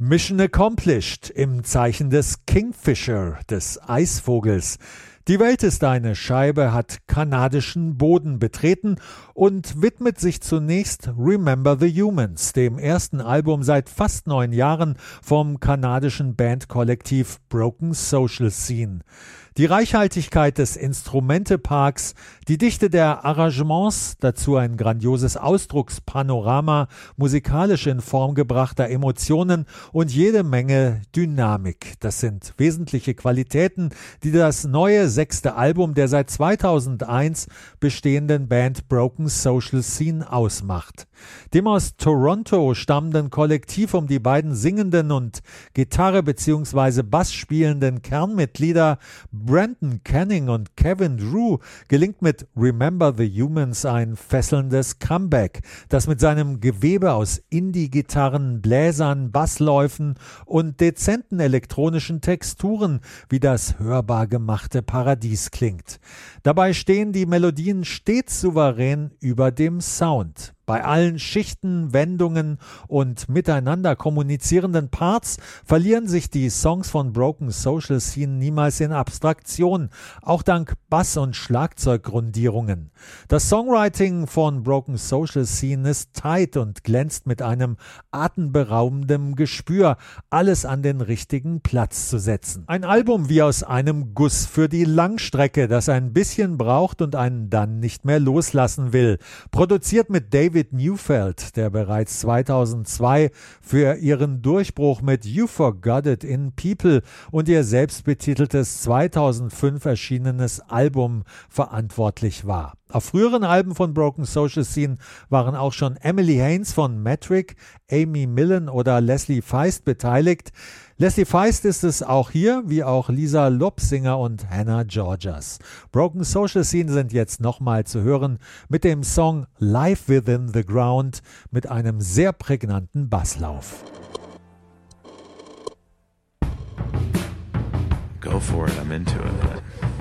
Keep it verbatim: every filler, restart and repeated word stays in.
Mission accomplished im Zeichen des Kingfisher, des Eisvogels. Die Welt ist eine Scheibe hat kanadischen Boden betreten und widmet sich zunächst Remember the Humans, dem ersten Album seit fast neun Jahren vom kanadischen Bandkollektiv Broken Social Scene. Die Reichhaltigkeit des Instrumenteparks, die Dichte der Arrangements, dazu ein grandioses Ausdruckspanorama musikalisch in Form gebrachter Emotionen und jede Menge Dynamik. Das sind wesentliche Qualitäten, die das neue sechste Album der seit zweitausendeins bestehenden Band Broken Social Scene ausmacht. Dem aus Toronto stammenden Kollektiv um die beiden singenden und Gitarre bzw. Bass spielenden Kernmitglieder Brandon Canning und Kevin Drew gelingt mit Remember the Humans ein fesselndes Comeback, das mit seinem Gewebe aus Indie-Gitarren, Bläsern, Bassläufen und dezenten elektronischen Texturen wie das hörbar gemachte Paradies klingt. Dabei stehen die Melodien stets souverän über dem Sound. Bei allen Schichten, Wendungen und miteinander kommunizierenden Parts verlieren sich die Songs von Broken Social Scene niemals in Abstraktion, auch dank Bass- und Schlagzeuggrundierungen. Das Songwriting von Broken Social Scene ist tight und glänzt mit einem atemberaubenden Gespür, alles an den richtigen Platz zu setzen. Ein Album wie aus einem Guss für die Langstrecke, das ein bisschen braucht und einen dann nicht mehr loslassen will. Produziert mit David David Neufeld, der bereits zweitausendzwei für ihren Durchbruch mit You Forgot It in People und ihr selbstbetiteltes zweitausendfünf erschienenes Album verantwortlich war. Auf früheren Alben von Broken Social Scene waren auch schon Emily Haines von Metric, Amy Millen oder Leslie Feist beteiligt. Leslie Feist ist es auch hier, wie auch Lisa Lobsinger und Hannah Georgas. Broken Social Scene sind jetzt nochmal zu hören mit dem Song Life Within the Ground mit einem sehr prägnanten Basslauf. Go for it, I'm into it.